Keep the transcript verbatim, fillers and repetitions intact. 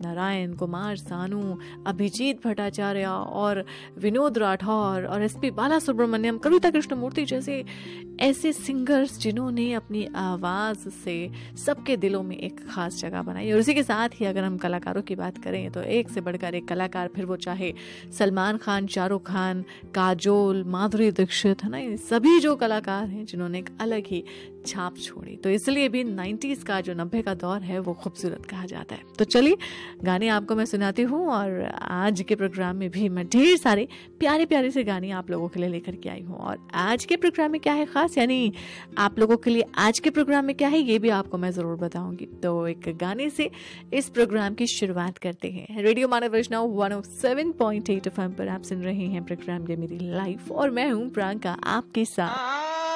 नारायण, कुमार सानू, अभिजीत भट्टाचार्य और विनोद राठौर और S P बाला सुब्रमण्यम, कविता कृष्णमूर्ति जैसे ऐसे सिंगर्स जिन्होंने अपनी आवाज़ से सबके दिलों में एक खास जगह बनाई। और इसी के साथ ही अगर हम कलाकारों की बात करें तो एक से बढ़कर एक कलाकार, फिर वो चाहे सलमान खान, शाहरुख खान, काजोल, माधुरी दीक्षित, है ना, ये सभी जो कलाकार हैं जिन्होंने एक अलग ही छाप छोड़ी। तो इसलिए भी नाइन्टीज़ का जो नब्बे का दौर है वो खूबसूरत कहा जाता है। तो चलिए गाने आपको मैं सुनाती हूँ और आज के प्रोग्राम में भी मैं ढेर सारे प्यारे प्यारे से गाने आप लोगों के लिए लेकर के आई हूँ। और आज के प्रोग्राम में क्या है खास, यानी आप लोगों के लिए आज के प्रोग्राम में क्या है ये भी आपको मैं ज़रूर बताऊंगी। तो एक गाने से इस प्रोग्राम की शुरुआत करते हैं। रेडियो मानव वैष्णव one O seven point eight F M पर आप सुन रहे हैं प्रोग्राम ये मेरी लाइफ और मैं हूँ प्रियंका आपके साथ।